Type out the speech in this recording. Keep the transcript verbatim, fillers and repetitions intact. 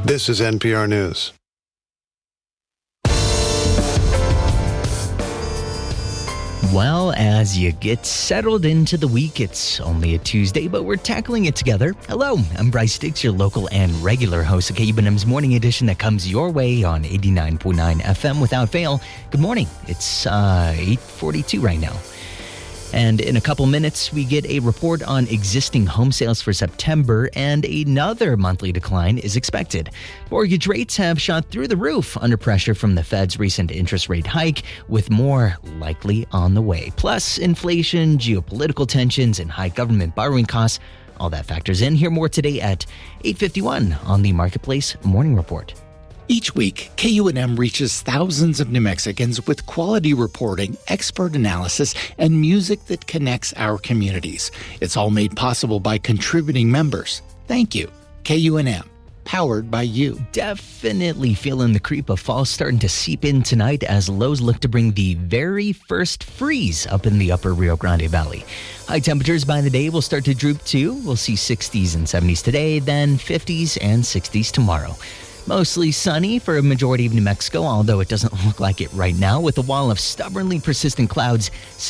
This is N P R News. Well, as you get settled into the week, it's only a Tuesday, but we're tackling it together. Hello, I'm Bryce Dix, your local and regular host of K U N M's Morning Edition that comes your way on eighty-nine point nine F M without fail. Good morning. It's uh, eight forty-two right now. And in a couple minutes, we get a report on existing home sales for September, and another monthly decline is expected. Mortgage rates have shot through the roof under pressure from the Fed's recent interest rate hike, with more likely on the way. Plus, inflation, geopolitical tensions, and high government borrowing costs, all that factors in. Hear more today at eight fifty-one on the Marketplace Morning Report. Each week, K U N M reaches thousands of New Mexicans with quality reporting, expert analysis, and music that connects our communities. It's all made possible by contributing members. Thank you. K U N M, powered by you. Definitely feeling the creep of fall starting to seep in tonight as lows look to bring the very first freeze up in the upper Rio Grande Valley. High temperatures by the day will start to droop too. We'll see sixties and seventies today, then fifties and sixties tomorrow. Mostly sunny for a majority of New Mexico, although it doesn't look like it right now, with a wall of stubbornly persistent clouds